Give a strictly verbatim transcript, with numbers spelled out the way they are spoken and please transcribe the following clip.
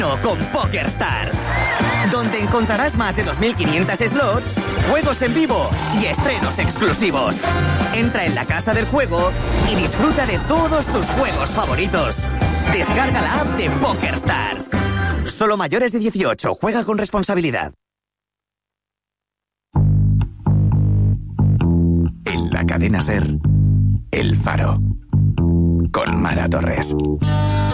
con PokerStars, donde encontrarás más de dos mil quinientos slots, juegos en vivo y estrenos exclusivos. Entra en la casa del juego y disfruta de todos tus juegos favoritos. Descarga la app de PokerStars. Solo mayores de dieciocho. Juega con responsabilidad. En la cadena SER, El Faro, con Mara Torres.